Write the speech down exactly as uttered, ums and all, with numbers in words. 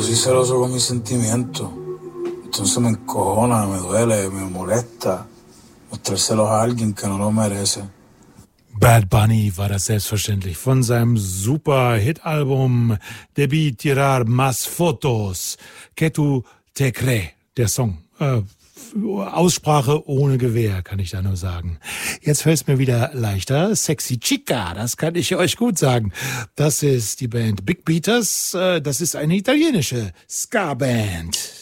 soy celoso con mis sentimientos. Entonces me encojona, me duele, me molesta mostrárselos a alguien que no lo merece. Bad Bunny war das selbstverständlich von seinem super Hit-Album Debí tirar más fotos. Que tu te cree, der Song. Äh, Aussprache ohne Gewehr, kann ich da nur sagen. Jetzt fällt es mir wieder leichter. Sexy Chica, das kann ich euch gut sagen. Das ist die Band Big Beaters. Das ist eine italienische Ska-Band.